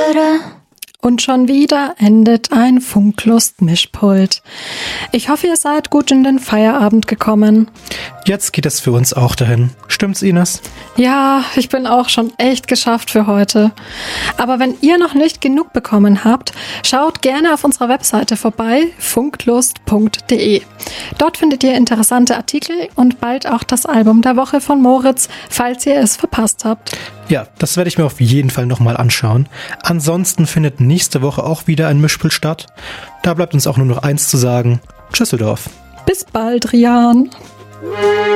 Und schon wieder endet ein Funklust-Mischpult. Ich hoffe, ihr seid gut in den Feierabend gekommen. Jetzt geht es für uns auch dahin. Stimmt's, Ines? Ja, ich bin auch schon echt geschafft für heute. Aber wenn ihr noch nicht genug bekommen habt, schaut gerne auf unserer Webseite vorbei, funklust.de. Dort findet ihr interessante Artikel und bald auch das Album der Woche von Moritz, falls ihr es verpasst habt. Ja, das werde ich mir auf jeden Fall nochmal anschauen. Ansonsten findet nächste Woche auch wieder ein Mischpult statt. Da bleibt uns auch nur noch eins zu sagen. Tschüsseldorf. Bis bald, Rian.